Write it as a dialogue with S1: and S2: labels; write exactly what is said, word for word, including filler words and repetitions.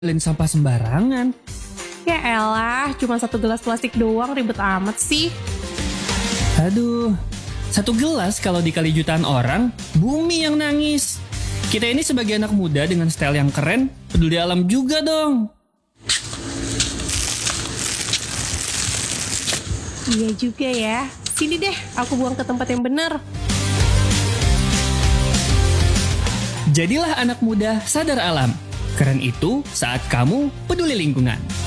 S1: Ninggalin sampah sembarangan.
S2: Ya elah, cuma satu gelas plastik doang, ribet amat sih.
S1: Aduh, satu gelas kalau dikali jutaan orang, bumi yang nangis. Kita ini sebagai anak muda dengan style yang keren, peduli alam juga dong.
S2: Iya juga ya. Sini deh, aku buang ke tempat yang benar.
S1: Jadilah anak muda sadar alam. Keren itu saat kamu peduli lingkungan.